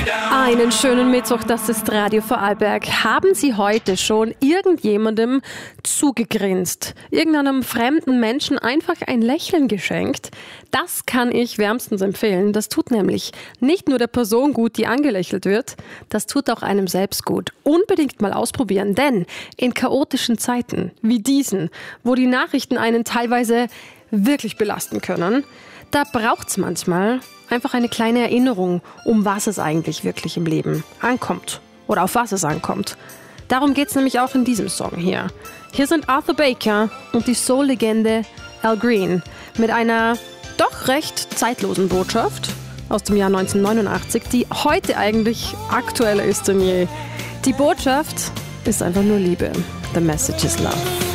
Einen schönen Mittwoch, das ist Radio Vorarlberg. Haben Sie heute schon irgendjemandem zugegrinst? Irgendeinem fremden Menschen einfach ein Lächeln geschenkt? Das kann ich wärmstens empfehlen. Das tut nämlich nicht nur der Person gut, die angelächelt wird, das tut auch einem selbst gut. Unbedingt mal ausprobieren, denn in chaotischen Zeiten wie diesen, wo die Nachrichten einen teilweise wirklich belasten können, da braucht's manchmal einfach eine kleine Erinnerung, um was es eigentlich wirklich im Leben ankommt oder auf was es ankommt. Darum geht's nämlich auch in diesem Song hier. Hier sind Arthur Baker und die Soul-Legende Al Green mit einer doch recht zeitlosen Botschaft aus dem Jahr 1989, die heute eigentlich aktueller ist denn je. Die Botschaft ist einfach nur Liebe. The message is love.